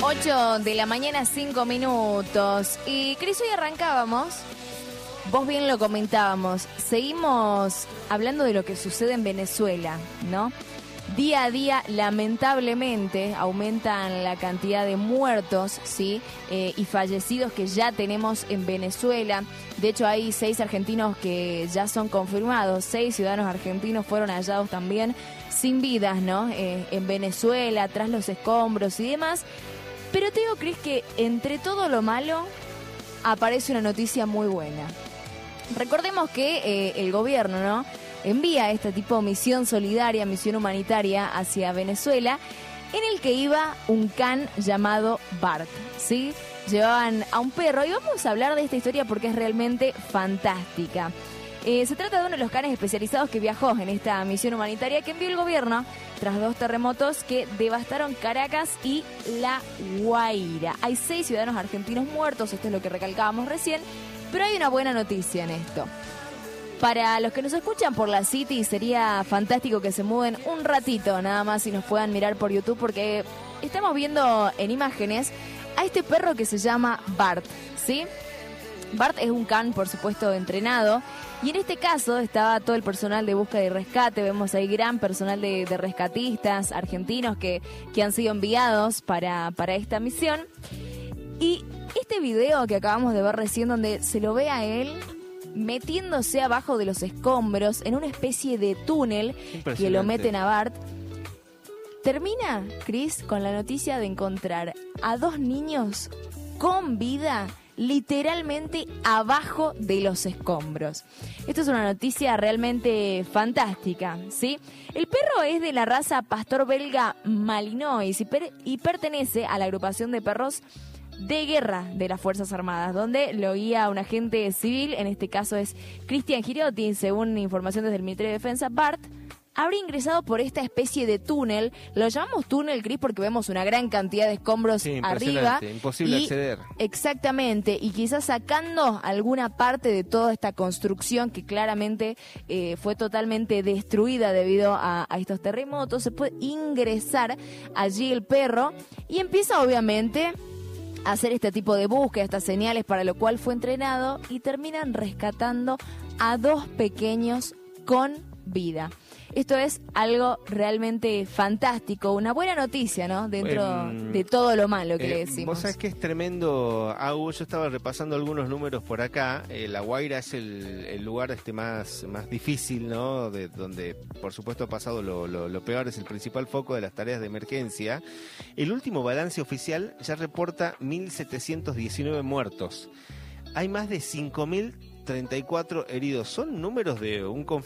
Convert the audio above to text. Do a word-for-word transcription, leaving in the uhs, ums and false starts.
ocho de la mañana, cinco minutos. Y Cris, hoy arrancábamos, vos bien lo comentábamos, seguimos hablando de lo que sucede en Venezuela, ¿no? Día a día, lamentablemente, aumentan la cantidad de muertos, ¿sí? Eh, y fallecidos que ya tenemos en Venezuela. De hecho, hay seis argentinos que ya son confirmados, seis ciudadanos argentinos fueron hallados también sin vidas, ¿no? Eh, en Venezuela, tras los escombros y demás. Pero te digo, Cris, que entre todo lo malo aparece una noticia muy buena. Recordemos que eh, el gobierno, ¿no?, envía este tipo de misión solidaria, misión humanitaria hacia Venezuela, en el que iba un can llamado Bart, ¿sí? Llevaban a un perro y vamos a hablar de esta historia porque es realmente fantástica. Eh, se trata de uno de los canes especializados que viajó en esta misión humanitaria que envió el gobierno tras dos terremotos que devastaron Caracas y La Guaira. Hay seis ciudadanos argentinos muertos, esto es lo que recalcábamos recién, pero hay una buena noticia en esto. Para los que nos escuchan por la City, sería fantástico que se mueven un ratito nada más y nos puedan mirar por YouTube, porque estamos viendo en imágenes a este perro que se llama Bart, ¿sí? Bart es un can, por supuesto, entrenado, y en este caso estaba todo el personal de búsqueda y rescate. Vemos ahí gran personal de, de rescatistas argentinos que, que han sido enviados para, para esta misión. Y este video que acabamos de ver recién, donde se lo ve a él metiéndose abajo de los escombros en una especie de túnel que lo meten a Bart, termina, Cris, con la noticia de encontrar a dos niños con vida literalmente abajo de los escombros. Esto es una noticia realmente fantástica, ¿sí? El perro es de la raza pastor belga Malinois y, per- y pertenece a la agrupación de perros de guerra de las Fuerzas Armadas, donde lo guía un agente civil, en este caso es Cristian Giriotti. Según información desde el Ministerio de Defensa, Bart habría ingresado por esta especie de túnel. Lo llamamos túnel, Cris, porque vemos una gran cantidad de escombros sí, arriba. Imposible y, acceder. Exactamente, y quizás sacando alguna parte de toda esta construcción que claramente eh, fue totalmente destruida debido a, a estos terremotos, se puede ingresar allí el perro y empieza obviamente a hacer este tipo de búsqueda, estas señales para lo cual fue entrenado, y terminan rescatando a dos pequeños con vida. Esto es algo realmente fantástico, una buena noticia, ¿no? Dentro eh, de todo lo malo que eh, le decimos. Vos sabés que es tremendo, Agu. Yo estaba repasando algunos números por acá. Eh, La Guaira es el, el lugar este más, más difícil, ¿no? De donde, por supuesto, ha pasado lo, lo, lo peor, es el principal foco de las tareas de emergencia. El último balance oficial ya reporta mil setecientos diecinueve muertos. Hay más de cinco mil treinta y cuatro heridos. Son números de un conflicto